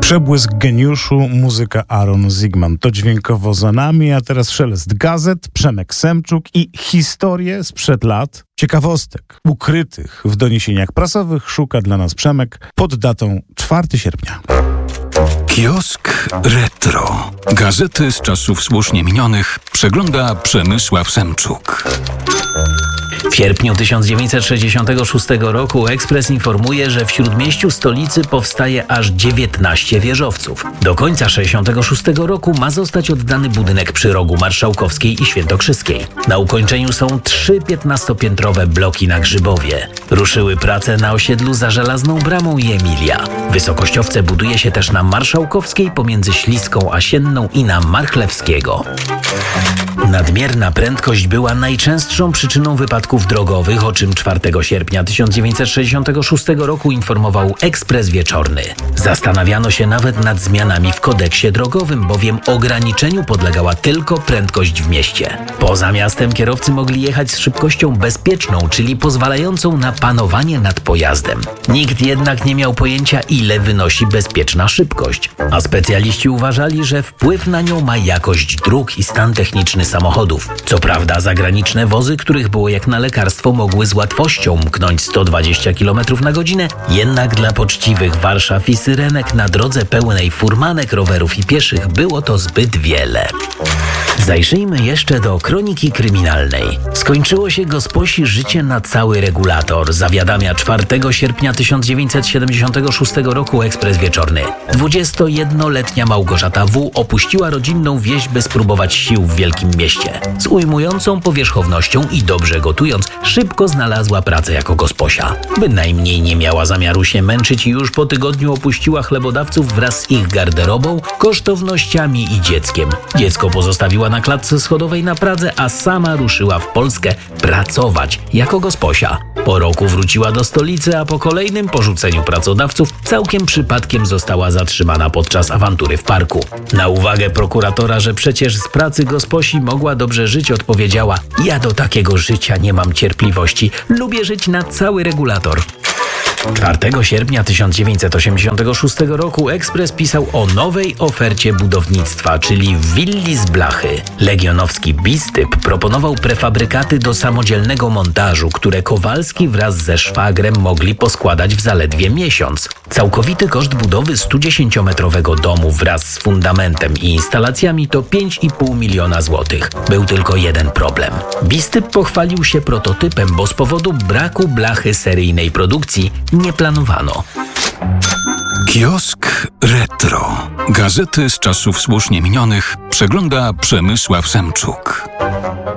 Przebłysk geniuszu, muzyka Aaron Zigman. To dźwiękowo za nami, a teraz szelest gazet, Przemek Semczuk i historie sprzed lat, ciekawostek ukrytych w doniesieniach prasowych szuka dla nas Przemek pod datą 4 sierpnia. Kiosk Retro. Gazety z czasów słusznie minionych przegląda Przemysław Semczuk. W sierpniu 1966 roku Ekspres informuje, że w śródmieściu stolicy powstaje aż 19 wieżowców. Do końca 1966 roku ma zostać oddany budynek przy rogu Marszałkowskiej i Świętokrzyskiej. Na ukończeniu są 3 15-piętrowe bloki na Grzybowie. Ruszyły prace na osiedlu za Żelazną Bramą i Emilia. Wysokościowce buduje się też na Marszałkowskiej pomiędzy Śliską a Sienną i na Marchlewskiego. Nadmierna prędkość była najczęstszą przyczyną wypadków drogowych, o czym 4 sierpnia 1966 roku informował Ekspres Wieczorny. Zastanawiano się nawet nad zmianami w kodeksie drogowym, bowiem ograniczeniu podlegała tylko prędkość w mieście. Poza miastem kierowcy mogli jechać z szybkością bezpieczną, czyli pozwalającą na panowanie nad pojazdem. Nikt jednak nie miał pojęcia, ile wynosi bezpieczna szybkość, a specjaliści uważali, że wpływ na nią ma jakość dróg i stan techniczny samochodów. Co prawda zagraniczne wozy, których było jak na lekarstwo, mogły z łatwością mknąć 120 km na godzinę, jednak dla poczciwych Warszaw i Syrenek na drodze pełnej furmanek, rowerów i pieszych było to zbyt wiele. Zajrzyjmy jeszcze do kroniki kryminalnej. Skończyło się gosposi życie na cały regulator, zawiadamia 4 sierpnia 1976 roku Ekspres Wieczorny. 21-letnia Małgorzata W. opuściła rodzinną wieś, by spróbować sił w wielkim mieście. Z ujmującą powierzchownością i dobrze gotując, szybko znalazła pracę jako gosposia. Bynajmniej nie miała zamiaru się męczyć i już po tygodniu opuściła chlebodawców wraz z ich garderobą, kosztownościami i dzieckiem. Dziecko pozostawiła na klatce schodowej na Pradze, a sama ruszyła w Polskę pracować jako gosposia. Po roku wróciła do stolicy, a po kolejnym porzuceniu pracodawców całkiem przypadkiem została zatrzymana podczas awantury w parku. Na uwagę prokuratora, że przecież z pracy gosposi mogła dobrze żyć, odpowiedziała: ja do takiego życia nie mam cierpliwości, lubię żyć na cały regulator. 4 sierpnia 1986 roku Ekspres pisał o nowej ofercie budownictwa, czyli willi z blachy. Legionowski Bistyp proponował prefabrykaty do samodzielnego montażu, które Kowalski wraz ze szwagrem mogli poskładać w zaledwie miesiąc. Całkowity koszt budowy 110-metrowego domu wraz z fundamentem i instalacjami to 5,5 miliona złotych. Był tylko jeden problem. Bistyp pochwalił się prototypem, bo z powodu braku blachy seryjnej produkcji nie planowano. Kiosk Retro. Gazety z czasów słusznie minionych przegląda Przemysław Semczuk.